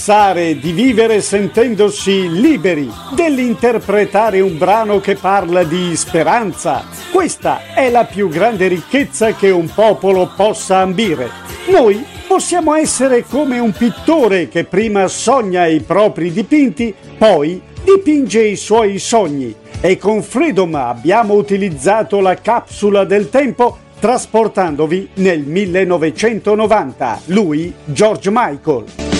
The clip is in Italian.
Pensare di vivere sentendosi liberi, dell'interpretare un brano che parla di speranza. Questa è la più grande ricchezza che un popolo possa ambire. Noi possiamo essere come un pittore che prima sogna i propri dipinti, poi dipinge i suoi sogni. E con Freedom abbiamo utilizzato la capsula del tempo trasportandovi nel 1990. Lui, George Michael.